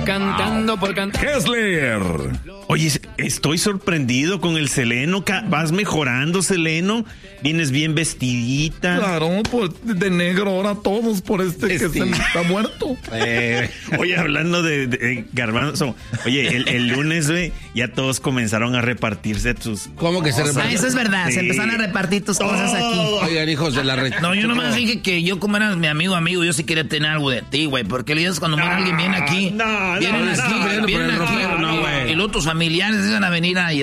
Cantando por cantar. Hessler. Oye, estoy sorprendido con el Seleno. Vas mejorando, Seleno. Vienes bien vestidita. Claro, pues de negro ahora todos por que se está muerto. Oye, hablando de Garbanzo. Oye, el lunes, güey, ya todos comenzaron a repartirse tus... ¿Cómo que se repartieron? Eso es verdad, Sí. se empezaron a repartir tus cosas aquí. Oigan, hijos de la No, yo nomás dije que yo, como eras mi amigo, yo sí quería tener algo de ti, güey. Porque le dices cuando muere alguien viene aquí. Vienen aquí, no, vienen por el aquí. ropero, no, güey. Y luego tus familiares iban a venir a